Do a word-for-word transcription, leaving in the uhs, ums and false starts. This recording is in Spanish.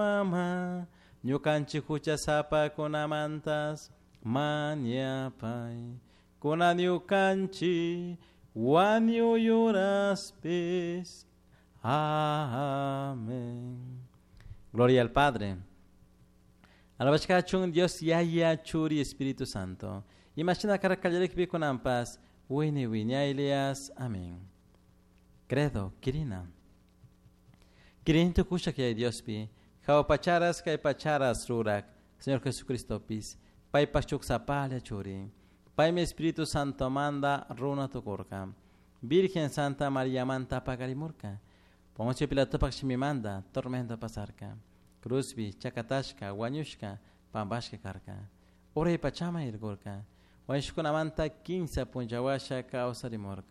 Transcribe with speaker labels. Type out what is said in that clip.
Speaker 1: mama ñukanchik huchasapakunamantas mañapay kuna ñukanchik wañuyuraspis. Amén. Gloria al Padre, alabashkachun Dios Yaya Churi Espíritu Santo. Imagina karakallalik bikunampas wini wiñaylias. Amén. Credo, Kirina. Kirintu kusha que Dios pi. Kao pacharas kai pacharas rurak. Señor Jesucristo pis. Pai pachuk sapalya churi. Pai mi Espíritu Santo manda runa tukurka. Virgen Santa María manta pagarimurka. Pomoche pilato pakshimi manda tormenta pasarka. Cruzbi, chakatashka, wanyushka, pambashka karka. Ore pachama irgurka. Wanshkuna manta quince punjawasha causa de morka.